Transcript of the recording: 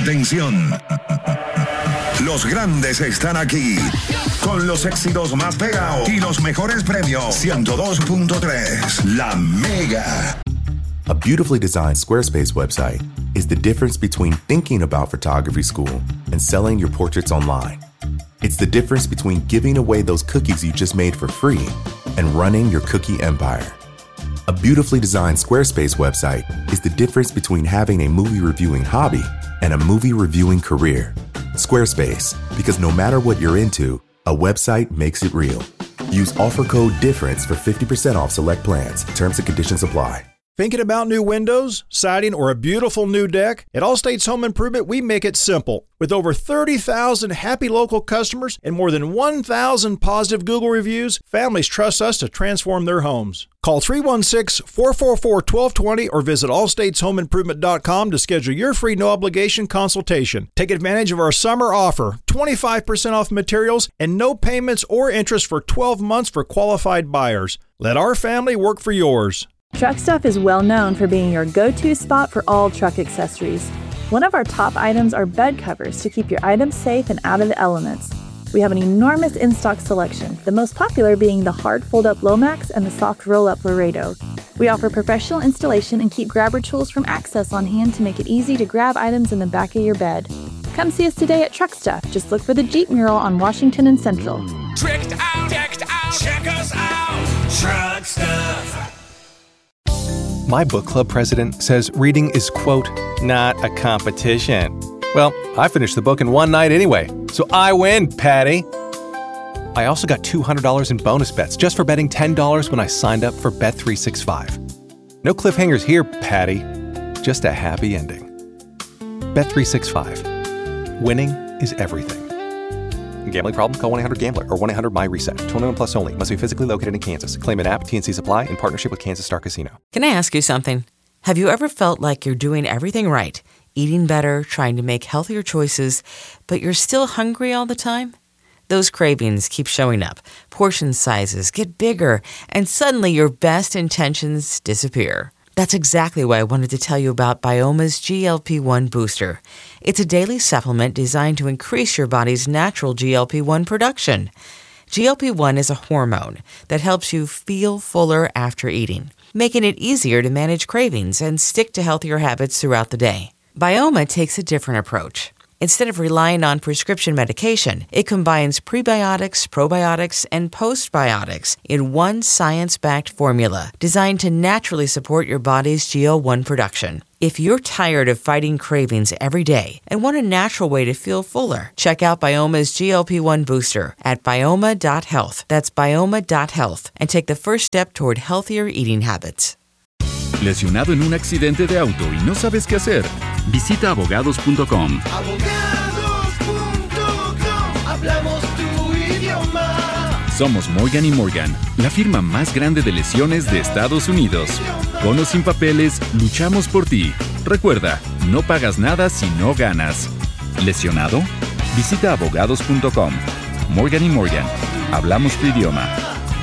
Atención. Los grandes están aquí con los éxitos más pegados y los mejores premios. 102.3 La Mega. A beautifully designed Squarespace website is the difference between thinking about photography school and selling your portraits online. It's the difference between giving away those cookies you just made for free and running your cookie empire. A beautifully designed Squarespace website is the difference between having a movie reviewing hobby and a movie reviewing career. Squarespace, because no matter what you're into, a website makes it real. Use offer code DIFFERENCE for 50% off select plans. Terms and conditions apply. Thinking about new windows, siding, or a beautiful new deck? At Allstate's Home Improvement, we make it simple. With over 30,000 happy local customers and more than 1,000 positive Google reviews, families trust us to transform their homes. Call 316-444-1220 or visit allstateshomeimprovement.com to schedule your free no-obligation consultation. Take advantage of our summer offer, 25% off materials and no payments or interest for 12 months for qualified buyers. Let our family work for yours. Truck Stuff is well known for being your go-to spot for all truck accessories. One of our top items are bed covers to keep your items safe and out of the elements. We have an enormous in-stock selection, the most popular being the hard fold-up Lomax and the soft roll-up Laredo. We offer professional installation and keep grabber tools from Access on hand to make it easy to grab items in the back of your bed. Come see us today at Truck Stuff. Just look for the Jeep mural on Washington and Central. Tricked out, check us out, Truck Stuff. My book club president says reading is, quote, not a competition. Well, I finished the book in one night anyway, so I win, Patty. I also got $200 in bonus bets just for betting $10 when I signed up for Bet365. No cliffhangers here, Patty. Just a happy ending. Bet365. Winning is everything. Gambling problem? Call 1-800-GAMBLER or 1-800-MY-RESET. 21 plus only. Must be physically located in Kansas. Claim an app. T&C Supply in partnership with Kansas Star Casino. Can I ask you something? Have you ever felt like you're doing everything right, eating better, trying to make healthier choices, but you're still hungry all the time? Those cravings keep showing up. Portion sizes get bigger, and suddenly your best intentions disappear. That's exactly why I wanted to tell you about Bioma's GLP-1 Booster. It's a daily supplement designed to increase your body's natural GLP-1 production. GLP-1 is a hormone that helps you feel fuller after eating, making it easier to manage cravings and stick to healthier habits throughout the day. Bioma takes a different approach. Instead of relying on prescription medication, it combines prebiotics, probiotics, and postbiotics in one science-backed formula designed to naturally support your body's GL1 production. If you're tired of fighting cravings every day and want a natural way to feel fuller, check out Bioma's GLP-1 Booster at bioma.health. That's bioma.health. And take the first step toward healthier eating habits. ¿Lesionado en un accidente de auto y no sabes qué hacer? Visita abogados.com. Hablamos tu idioma. Somos Morgan & Morgan, la firma más grande de lesiones de Estados Unidos. Con o sin papeles, luchamos por ti. Recuerda, no pagas nada si no ganas. ¿Lesionado? Visita abogados.com. Morgan & Morgan. Hablamos tu idioma.